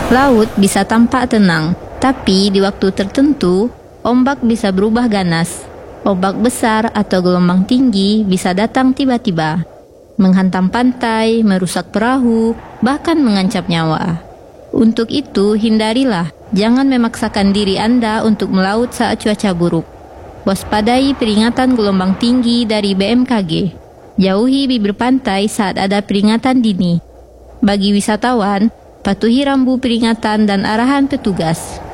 Laut bisa tampak tenang, tapi di waktu tertentu, ombak bisa berubah ganas. Ombak besar atau gelombang tinggi bisa datang tiba-tiba, menghantam pantai, merusak perahu, bahkan mengancam nyawa. Untuk itu, hindarilah, jangan memaksakan diri Anda untuk melaut saat cuaca buruk. Waspadai peringatan gelombang tinggi dari BMKG. Jauhi bibir pantai saat ada peringatan dini. Bagi wisatawan, patuhi rambu peringatan dan arahan petugas.